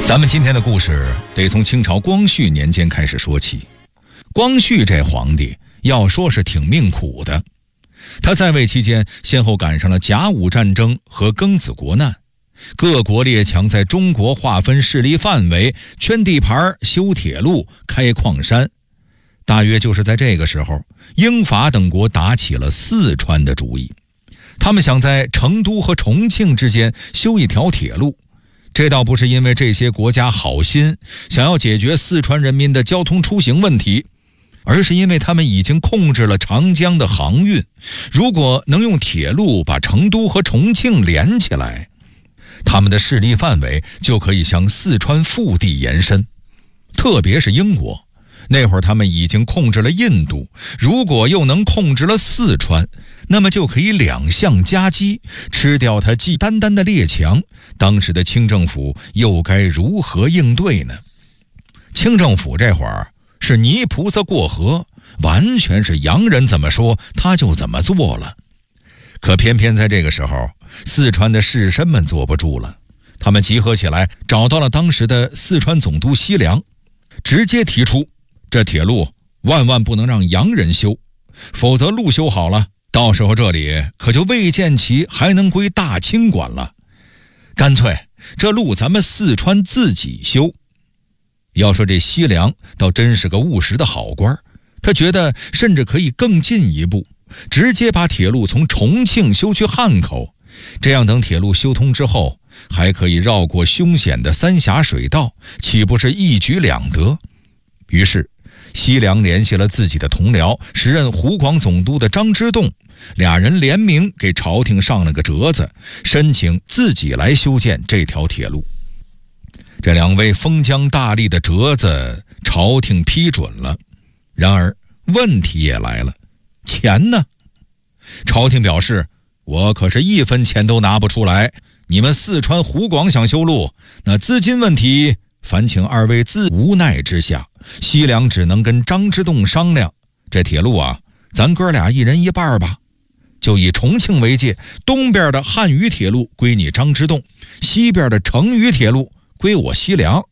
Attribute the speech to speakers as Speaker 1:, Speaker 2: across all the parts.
Speaker 1: 咱们今天的故事得从清朝光绪年间开始说起。光绪这皇帝要说是挺命苦的，他在位期间先后赶上了甲午战争和庚子国难，各国列强在中国划分势力范围，圈地盘，修铁路，开矿山。大约就是在这个时候，英法等国打起了四川的主意，他们想在成都和重庆之间修一条铁路。这倒不是因为这些国家好心想要解决四川人民的交通出行问题，而是因为他们已经控制了长江的航运，如果能用铁路把成都和重庆连起来，他们的势力范围就可以向四川腹地延伸。特别是英国，那会儿他们已经控制了印度，如果又能控制了四川，那么就可以两项夹击，吃掉他既单单的列强。当时的清政府又该如何应对呢？清政府这会儿是泥菩萨过河，完全是洋人怎么说他就怎么做了。可偏偏在这个时候，四川的士绅们坐不住了，他们集合起来，找到了当时的四川总督西凉，直接提出这铁路万万不能让洋人修，否则路修好了，到时候这里可就未见其还能归大清管了。干脆这路咱们四川自己修。要说这西凉倒真是个务实的好官，他觉得甚至可以更进一步，直接把铁路从重庆修去汉口，这样等铁路修通之后，还可以绕过凶险的三峡水道，岂不是一举两得？于是西凉联系了自己的同僚，时任湖广总督的张之洞，俩人联名给朝廷上了个折子，申请自己来修建这条铁路。这两位封疆大吏的折子朝廷批准了，然而问题也来了，钱呢？朝廷表示，我可是一分钱都拿不出来，你们四川湖广想修路，那资金问题烦请二位自无奈之下，西凉只能跟张之洞商量，这铁路啊，咱哥俩一人一半吧。就以重庆为界，东边的汉渝铁路归你张之洞，西边的成渝铁路归我西凉。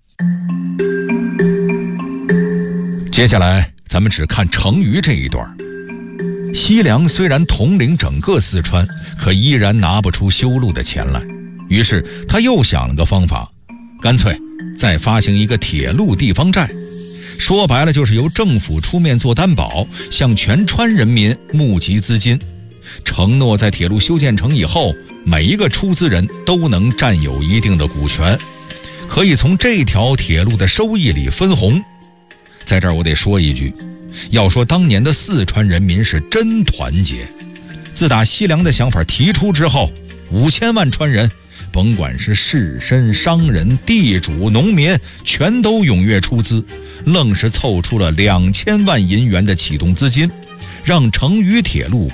Speaker 1: 接下来咱们只看成渝这一段。西凉虽然统领整个四川，可依然拿不出修路的钱来，于是他又想了个方法，干脆再发行一个铁路地方债，说白了就是由政府出面做担保，向全川人民募集资金，承诺在铁路修建成以后，每一个出资人都能占有一定的股权，可以从这条铁路的收益里分红。在这儿我得说一句，要说当年的四川人民是真团结。自打西凉的想法提出之后，5000万川人，甭管是士绅、商人、地主、农民，全都踊跃出资，愣是凑出了2000万银元的启动资金，让成渝铁路